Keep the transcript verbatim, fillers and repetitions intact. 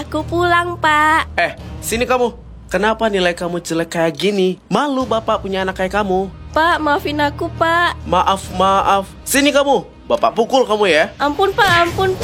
aku pulang, Pak. Eh, sini kamu. Kenapa nilai kamu jelek kayak gini? Malu bapak punya anak kayak kamu. Pak, maafin aku, Pak. Maaf, maaf. Sini kamu. Bapak pukul kamu ya. Ampun, Pak, ampun, Pak.